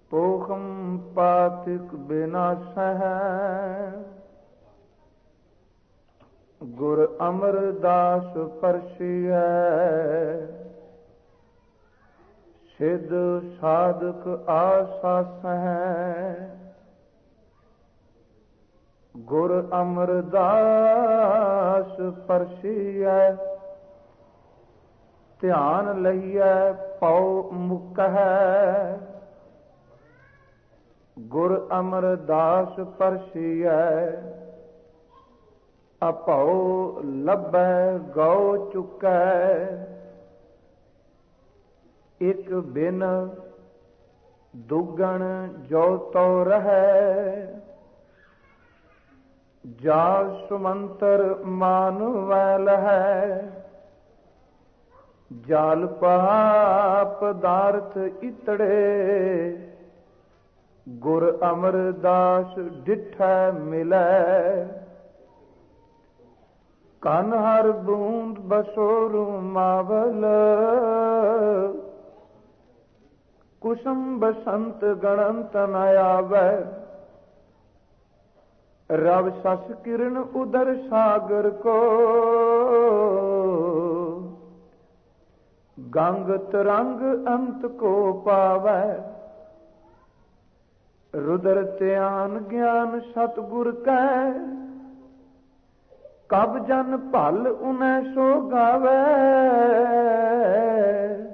पोखम पातिक विनाशः गुर अमरदास परसिय सिद्ध साधक आसास है। गुर अमरदास परसिय ध्यान लइए पौ मुक है। गुर अमरदास परसिय अपौ लभै गौ चुकै। इक बिन दुगण जो तो रहै। जा सुमंतर मानवैल है। जाल पाप पदार्थ इतड़े। गुर अमरदास डिठै मिलै। कन हर बूंद बसोरु मावल। कुसुम बसंत गणंत न आवै। रव सस किरण उदर सागर को। गंग तरंग अंत को पावै। रुद्र ध्यान ज्ञान सतगुर कै। कब जन भल उनै सो गावै।